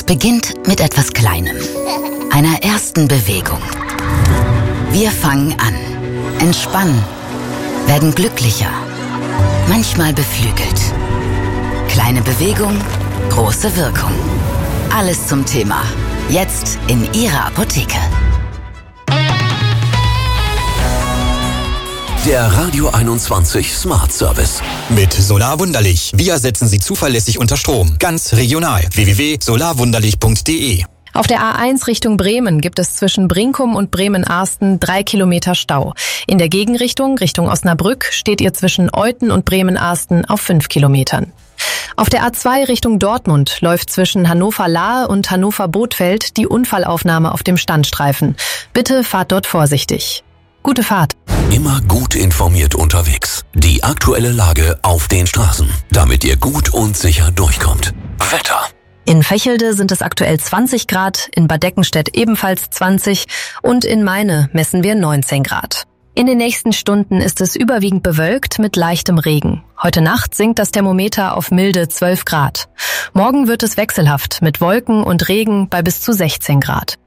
Es beginnt mit etwas Kleinem, einer ersten Bewegung. Wir fangen an, entspannen, werden glücklicher, manchmal beflügelt. Kleine Bewegung, große Wirkung. Alles zum Thema. Jetzt in Ihrer Apotheke. Der Radio 21 Smart Service. Mit Solar Wunderlich. Wir setzen Sie zuverlässig unter Strom. Ganz regional. www.solarwunderlich.de. Auf der A1 Richtung Bremen gibt es zwischen Brinkum und Bremen-Arsten 3 Kilometer Stau. In der Gegenrichtung, Richtung Osnabrück, steht ihr zwischen Euthen und Bremen-Arsten auf 5 Kilometern. Auf der A2 Richtung Dortmund läuft zwischen Hannover-Lahe und Hannover-Bothfeld die Unfallaufnahme auf dem Standstreifen. Bitte fahrt dort vorsichtig. Gute Fahrt. Immer gut informiert unterwegs. Die aktuelle Lage auf den Straßen, damit ihr gut und sicher durchkommt. Wetter. In Vechelde sind es aktuell 20 Grad, in Bad Deckenstedt ebenfalls 20 und in Meine messen wir 19 Grad. In den nächsten Stunden ist es überwiegend bewölkt mit leichtem Regen. Heute Nacht sinkt das Thermometer auf milde 12 Grad. Morgen wird es wechselhaft mit Wolken und Regen bei bis zu 16 Grad.